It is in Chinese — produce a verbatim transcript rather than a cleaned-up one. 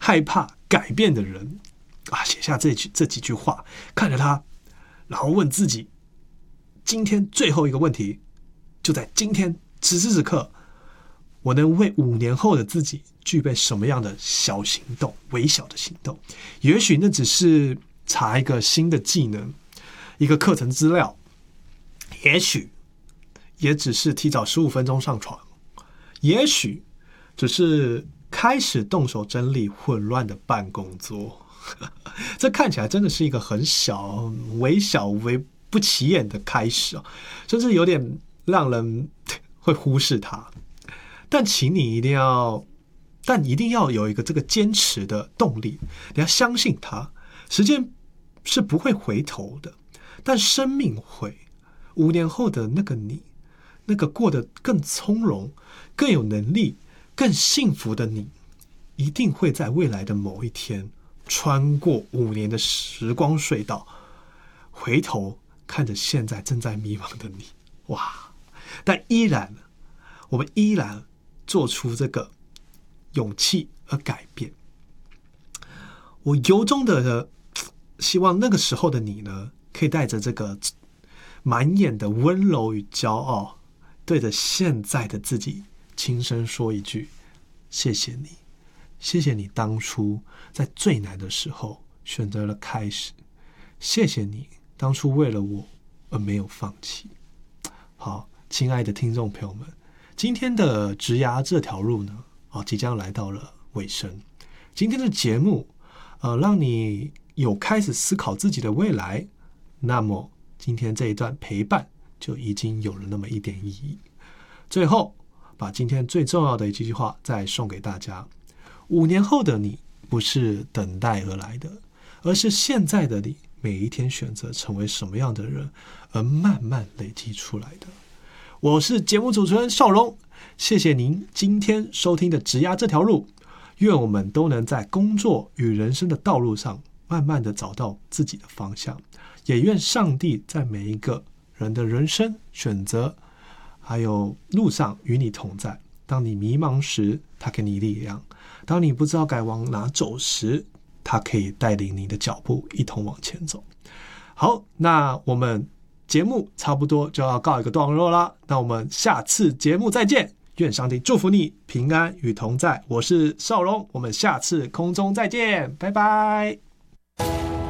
害怕改变的人啊，写下这句这几句话，看着他，然后问自己，今天最后一个问题，就在今天此时此刻，我能为五年后的自己具备什么样的小行动，微小的行动？也许那只是查一个新的技能，一个课程资料，也许也只是提早十五分钟上床，也许只是开始动手整理混乱的办公桌。这看起来真的是一个很小、微小、微不起眼的开始，甚至有点让人会忽视它。但请你一定要，但一定要有一个这个坚持的动力，你要相信它。时间是不会回头的，但生命会。五年后的那个你，那个过得更从容、更有能力、更幸福的你，一定会在未来的某一天穿过五年的时光隧道，回头看着现在正在迷茫的你，哇！但依然，我们依然做出这个勇气而改变。我由衷的希望那个时候的你呢，可以带着这个满眼的温柔与骄傲，对着现在的自己轻声说一句：谢谢你，谢谢你当初在最难的时候选择了开始，谢谢你当初为了我而没有放弃。好，亲爱的听众朋友们，今天的职涯这条路呢，哦，即将来到了尾声。今天的节目，呃，让你有开始思考自己的未来，那么今天这一段陪伴就已经有了那么一点意义。最后，把今天最重要的一句话再送给大家：五年后的你不是等待而来的，而是现在的你每一天选择成为什么样的人而慢慢累积出来的。我是节目主持人邵荣，谢谢您今天收听的职涯这条路。愿我们都能在工作与人生的道路上慢慢的找到自己的方向，也愿上帝在每一个人的人生选择还有路上与你同在。当你迷茫时，他给你力量；当你不知道该往哪走时，他可以带领你的脚步一同往前走。好，那我们节目差不多就要告一个段落啦，那我们下次节目再见，愿上帝祝福你平安与同在。我是邵荣，我们下次空中再见，拜拜。